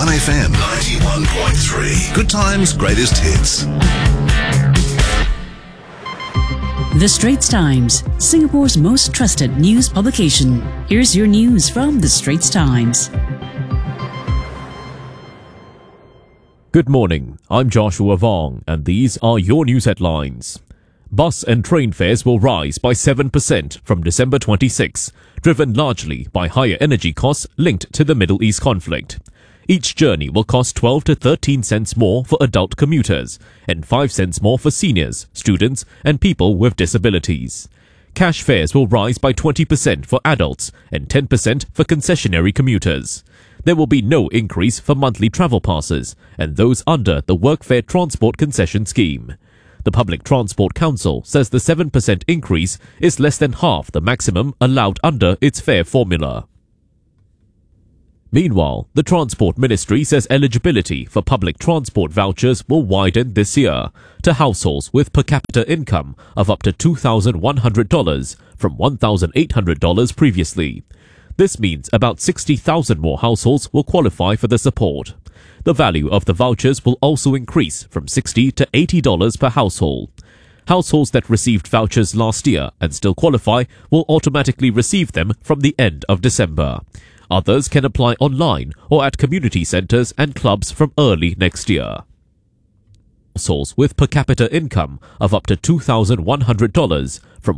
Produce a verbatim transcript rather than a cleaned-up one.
F M ninety-one point three. Good times, greatest hits. The Straits Times, Singapore's most trusted news publication. Here's your news from The Straits Times. Good morning, I'm Joshua Vong, and these are your news headlines. Bus and train fares will rise by seven percent from December twenty-sixth, driven largely by higher energy costs linked to the Middle East conflict. Each journey will cost twelve to thirteen cents more for adult commuters and five cents more for seniors, students and people with disabilities. Cash fares will rise by twenty percent for adults and ten percent for concessionary commuters. There will be no increase for monthly travel passes and those under the Workfare Transport Concession Scheme. The Public Transport Council says the seven percent increase is less than half the maximum allowed under its fare formula. Meanwhile, the Transport Ministry says eligibility for public transport vouchers will widen this year to households with per capita income of up to two thousand one hundred dollars from one thousand eight hundred dollars previously. This means about sixty thousand more households will qualify for the support. The value of the vouchers will also increase from sixty to eighty dollars per household. Households that received vouchers last year and still qualify will automatically receive them from the end of December. Others can apply online or at community centres and clubs from early next year. Households with per capita income of up to two thousand one hundred dollars from